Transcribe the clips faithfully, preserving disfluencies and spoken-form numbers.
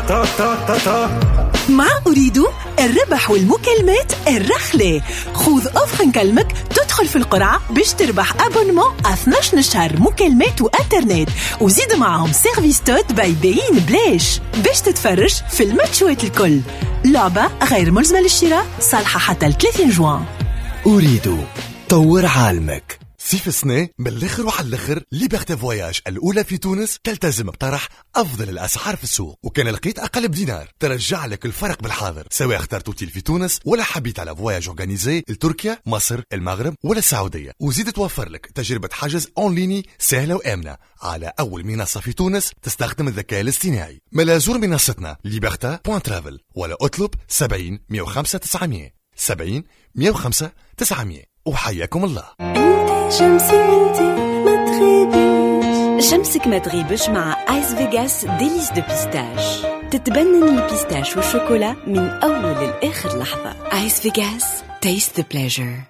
تا تا تا تا. مع أريد الربح والمكالمات الرخلة. خذ أوفر نكلمك تدخل في القرعة باش تربح أبونمون اثناش شهر مكالمات وإنترنت، وزيد معهم سيرفيس توت بايبين بلاش باش تتفرج في الماتشوات الكل. لعبة غير ملزمة للشراء، صالحة حتى ثلاثين جوان. أريد طور عالمك. صيف السنة من الاخر وعلى الاخر ليبرتي فواياج الأولى في تونس تلتزم بطرح أفضل الأسعار في السوق، وكان لقيت أقل بدينار ترجع لك الفرق بالحاضر، سواء اخترت اوتيل في تونس ولا حبيت على فواياج أورغانيزي لتركيا، مصر، المغرب ولا السعودية. وزيد توفر لك تجربة حجز أونليني سهلة وآمنة على أول منصة في تونس تستخدم الذكاء الاصطناعي. ملازور منصتنا ليبرتا بوان ترافل ولا اطلب سبعين مية وخمسة تسعمية سبعين مية وخمسة تسعمية. وحياكم الله. شمسك انت ما تغيبش، شمسك ما تغيبش مع آيس فيغاس ديليس دو بيستاش. تتبنن البيستاش والشوكولا من أول لآخر لحظة. آيس فيغاس taste the pleasure.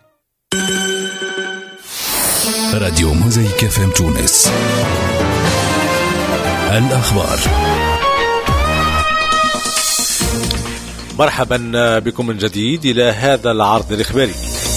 راديو موزايك اف ام تونس. الأخبار. مرحبا بكم من جديد إلى هذا العرض الإخباري.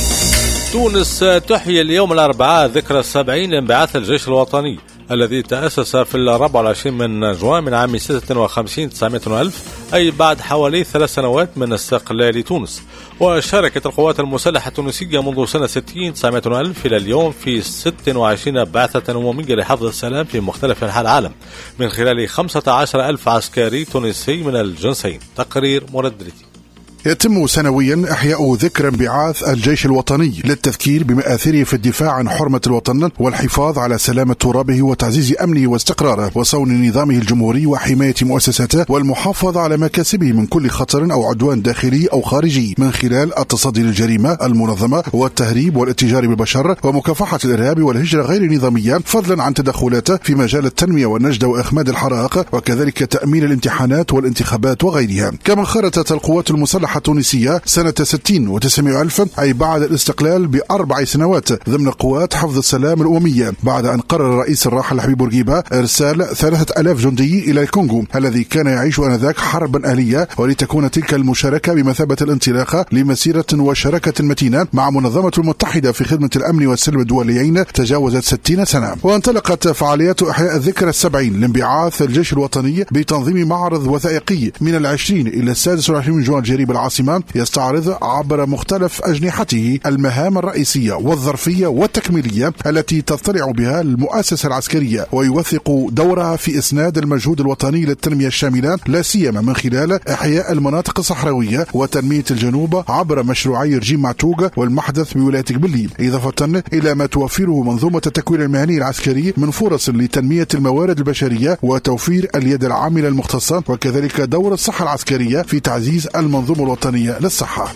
تونس تحيي اليوم الأربعاء ذكرى السبعين لانبعاث الجيش الوطني الذي تأسس في الرابع والعشرين من جوان من عام ستة وخمسين تسعمائة وألف، أي بعد حوالي ثلاث سنوات من استقلال تونس. وشاركت القوات المسلحة التونسية منذ سنة ستين تسعمائة ألف إلى اليوم في ستة وعشرين بعثة أممية لحفظ السلام في مختلف أنحاء العالم من خلال خمسة عشر ألف عسكري تونسي من الجنسين. تقرير مردرتي. يتم سنويا إحياء ذكرى انبعاث الجيش الوطني للتذكير بمآثره في الدفاع عن حرمة الوطن والحفاظ على سلامة ترابه وتعزيز أمنه واستقراره وصون نظامه الجمهوري وحماية مؤسساته والمحافظة على مكاسبه من كل خطر أو عدوان داخلي أو خارجي من خلال التصدي للجريمة المنظمة والتهريب والاتجار بالبشر ومكافحة الإرهاب والهجرة غير النظامية، فضلا عن تدخلاته في مجال التنمية والنجدة وإخماد الحرائق وكذلك تأمين الامتحانات والانتخابات وغيرها. كما خرجت القوات المسلحة التونسية سنة ستين وتسعمائة ألف أي بعد الاستقلال بأربع سنوات ضمن قوات حفظ السلام الأممية، بعد أن قرر الرئيس الراحل حبيب بورقيبة إرسال ثلاثة آلاف جندي إلى الكونغو الذي كان يعيش آنذاك حربا أهلية، ولتكون تلك المشاركة بمثابة الانطلاقة لمسيرة وشراكة متينة مع منظمة المتحدة في خدمة الأمن والسلم الدوليين تجاوزت ستين سنة. وانطلقت فعاليات إحياء الذكرى السبعين لانبعاث الجيش الوطني بتنظيم معرض وثائقي من العشرين إلى السادس والعشرين من جوان الجاري بالعاصمة يستعرض عبر مختلف أجنحته المهام الرئيسية والظرفية والتكميلية التي تطلع بها المؤسسة العسكرية ويوثق دورها في إسناد المجهود الوطني للتنمية الشاملة، لا سيما من خلال إحياء المناطق الصحراوية وتنمية الجنوب عبر مشروعي رجيم معتوق والمحدث بولاية قبلي، إضافة إلى ما توفره منظومة التكوين المهني العسكري من فرص لتنمية الموارد البشرية وتوفير اليد العاملة المختصة، وكذلك دور الصحة العسكرية في تعزيز المنظومة الوطنية للصحة.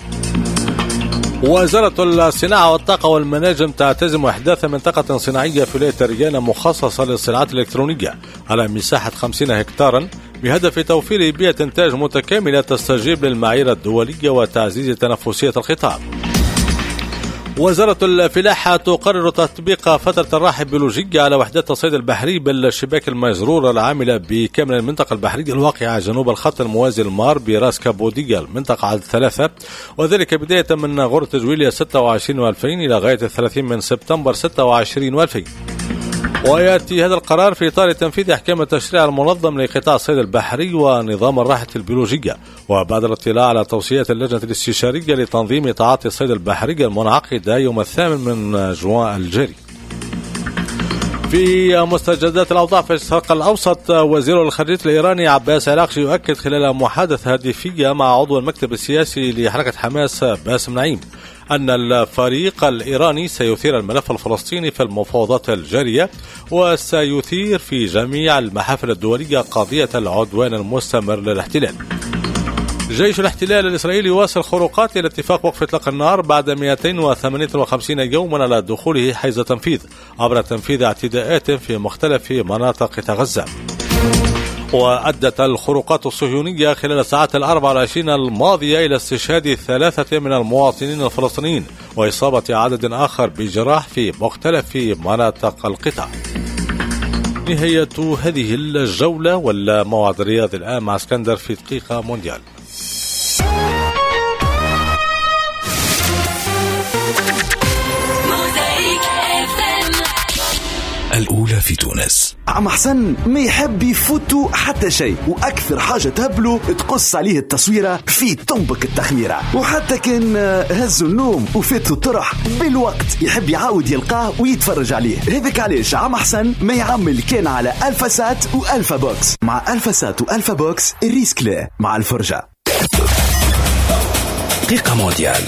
وزارة الصناعة والطاقة والمناجم تعتزم إحداث منطقة صناعية في ولاية ريان مخصصة للصناعات الإلكترونية على مساحة خمسين هكتارا بهدف توفير بيئة إنتاج متكاملة تستجيب للمعايير الدولية وتعزيز تنافسية القطاع. وزارة الفلاحة تقرر تطبيق فترة الراحة البيولوجية على وحدات الصيد البحري بالشباك المجرورة العاملة بكامل المنطقة البحرية الواقعة جنوب الخط الموازي المار براس كابودية المنطقة على الثلاثة، وذلك بداية من غرة جويلية ستة وعشرين وألفين إلى غاية الثلاثين من سبتمبر ستة وعشرين وألفين. ويأتي هذا القرار في إطار تنفيذ أحكام التشريع المنظم لقطاع الصيد البحري ونظام الراحة البيولوجية، وبعد الاطلاع على توصيات اللجنة الاستشارية لتنظيم تعاطي الصيد البحري المنعقدة يوم الثامن من جوان الجاري. في مستجدات الأوضاع في الشرق الأوسط، وزير الخارجية الإيراني عباس عراقجي يؤكد خلال محادثة هاتفية مع عضو المكتب السياسي لحركة حماس باسم نعيم أن الفريق الإيراني سيثير الملف الفلسطيني في المفاوضات الجارية، وسيثير في جميع المحافل الدولية قضية العدوان المستمر للاحتلال. جيش الاحتلال الإسرائيلي يواصل خروقات إلى اتفاق وقف إطلاق النار بعد مئتين وثمانية وخمسين يوما على دخوله حيز تنفيذ عبر تنفيذ اعتداءات في مختلف مناطق غزة. وأدت الخروقات الصهيونية خلال الساعات الأربع والعشرين الماضية إلى استشهاد ثلاثة من المواطنين الفلسطينيين وإصابة عدد آخر بجراح في مختلف مناطق القطاع. نهاية هذه الجولة ولا موعد الرياض الآن مع اسكندر في دقيقة مونديال. الأولى في تونس. عم حسن ما يحب يفوتوا حتى شيء، وأكثر حاجة تهبله تقص عليه التصويرة في طنبك التخميرة، وحتى كان هزوا النوم وفاتوا الطرح بالوقت يحب يعاود يلقاه ويتفرج عليه. هذاك علاش عم حسن ما يعمل كان على ألفا سات وألفا بوكس. مع ألفا سات وألفا بوكس الريسك لا مع الفرجة. دقيقة مونديال.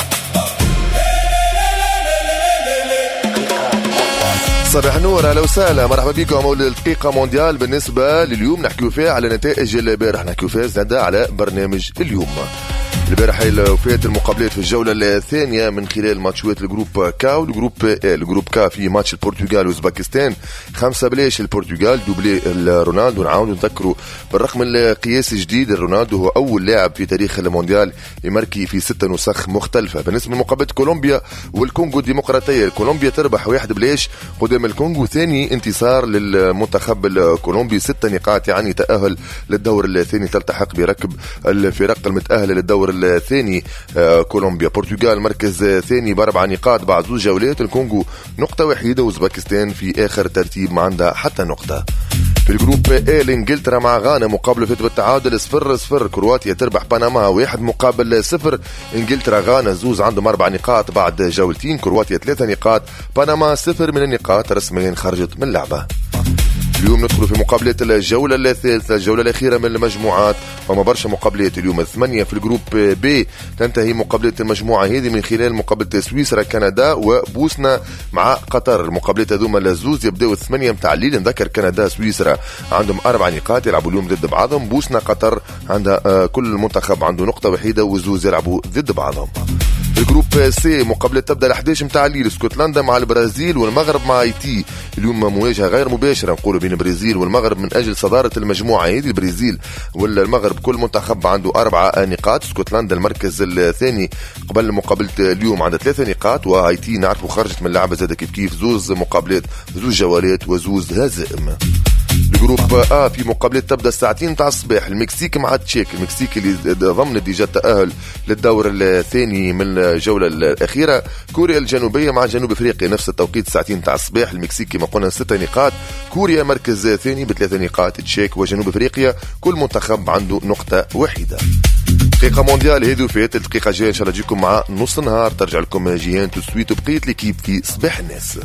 صباح النور، اهلا وسهلا، مرحبا بكم. اول دقيقة مونديال بالنسبة لليوم نحكيو فيها على نتائج البارح، نحكيو فيها زادة على برنامج اليوم. البارح وفات المقابلات في الجولة الثانية من خلال ماتشات الجروب كا والجروب الجروب كا في ماتش البرتغال وأوزبكستان خمسة بلاش البرتغال دوبلي رونالدو. نعاودوا نذكروا بالرقم القياسي جديد، رونالدو هو أول لاعب في تاريخ المونديال يماركي في ستة نسخ مختلفة. بالنسبة لمقابلة كولومبيا والكونغو الديمقراطية، كولومبيا تربح واحد بلاش قدام الكونغو، ثاني انتصار للمنتخب الكولومبي، ستة نقاط يعني تأهل للدور الثاني، تلتحق بركب الفرق المتأهلة للدور الثاني. كولومبيا. برتغال مركز ثاني باربع نقاط بعد زوج جولات، الكونغو نقطة وحيدة، وأوزبكستان في آخر ترتيب ما عندها حتى نقطة. في الجروب اي انجلترا مع غانا مقابله فات بالتعادل صفر صفر، كرواتيا تربح بنما واحد مقابل صفر، انجلترا غانا زوز عندهم اربع نقاط بعد جولتين، كرواتيا ثلاثة نقاط، بنما صفر من النقاط رسميا خرجت من اللعبة. اليوم ندخل في مقابلات الجولة الثالثة، الجولة الأخيرة من المجموعات، وما برشا مقابلات اليوم. الثمانية في الجروب بي تنتهي مقابلات المجموعة هذه من خلال مقابلة سويسرا كندا وبوسنا مع قطر. المقابلات هذوما لزوز يبداو الثمانية متاع الليل، نذكر كندا سويسرا عندهم أربع نقاط يلعبوا اليوم ضد بعضهم، بوسنا قطر عندها كل منتخب عنده نقطة وحيدة وزوز يلعبوا ضد بعضهم. في الجروب سي مقابلة تبدأ الأحداش متاع الليل، اسكتلندا مع البرازيل والمغرب مع هايتي. اليوم مواجهة غير مباشرة نقولوا بين البرازيل والمغرب من أجل صدارة المجموعة هذه. البرازيل ولا المغرب كل منتخب عنده أربعة نقاط، اسكتلندا المركز الثاني قبل مقابلة اليوم عندها ثلاثة نقاط، وهايتي نعرفوا خرجت من اللعبة زادة كيف كيف، زوز مقابلات زوز جولات وزوز هزائم. الجروب آ في مقابلات تبدأ الساعتين تاع الصباح، المكسيك مع تشيك، المكسيك اللي ضمن ديجا التأهل للدور الثاني من الجولة الأخيرة، كوريا الجنوبية مع جنوب أفريقيا نفس التوقيت الساعتين تاع الصباح، المكسيك كما قلنا ستة نقاط، كوريا مركز ثاني بثلاثة نقاط، تشيك وجنوب أفريقيا كل منتخب عنده نقطة وحيدة. دقيقة مونديال هذه فات، الدقيقة الجاية إن شاء الله تجيكم مع نص نهار، ترجع لكم جيهان تسويت وبقية ليكيب في صباح الناس.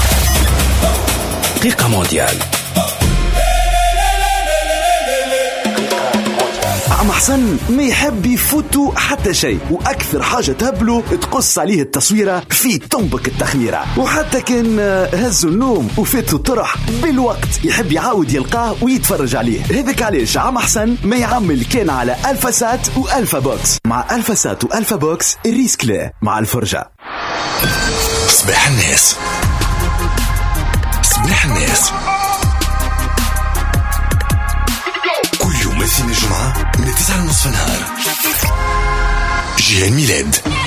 دقيقة مونديال. عم حسن ما يحب يفوتوا حتى شيء، واكثر حاجه تهبله تقص عليه التصويره في طنبك التخميره، وحتى كان هزوا النوم وفاتوا الطرح بالوقت يحب يعاود يلقاه ويتفرج عليه. هذاك علاش عم حسن ما يعمل كان على ألفا سات وألفا بوكس. مع ألفا سات وألفا بوكس الريسك لا مع الفرجه. صباح الناس، صباح الناس، كل يوم الاثنين الجمعة من التسعة ونصف نهار. جيهان ميلاد.